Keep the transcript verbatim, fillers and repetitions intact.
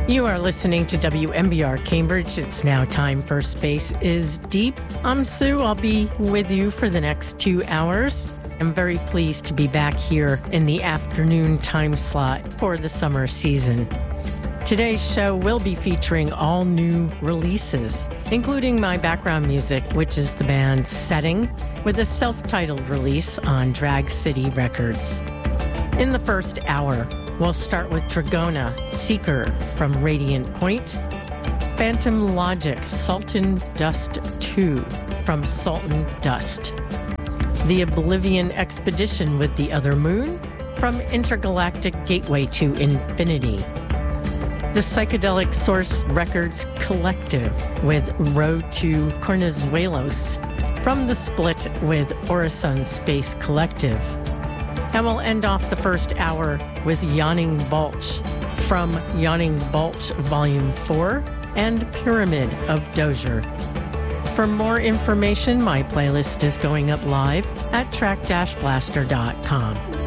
You are listening to W M B R Cambridge. It's now time for Space is Deep. I'm Sue. I'll be with you for the next two hours. I'm very pleased to be back here in the afternoon time slot for the summer season. Today's show will be featuring all new releases, including my background music, which is the band Setting, with a self-titled release on Drag City Records. In the first hour, we'll start with Dragona, Seeker from Radiant Point, Phantom Logic, Sultan Dust two from Sultan Dust, The Oblivion Expedition with The Other Moon from Intergalactic Gateway to Infinity, the Psychedelic Source Records Collective with Road to Cornezuelos from The Split with Orison Space Collective. And we'll end off the first hour with Yawning Bulge from Yawning Bulge Volume four and Pyramid of Dozier. For more information, my playlist is going up live at track dash blaster dot com.